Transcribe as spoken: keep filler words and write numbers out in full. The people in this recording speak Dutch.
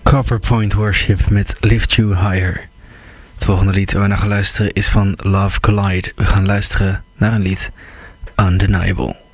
Coverpoint Worship met Lift You Higher. Het volgende lied waar we naar gaan luisteren is van Love Collide. We gaan luisteren naar een lied Undeniable.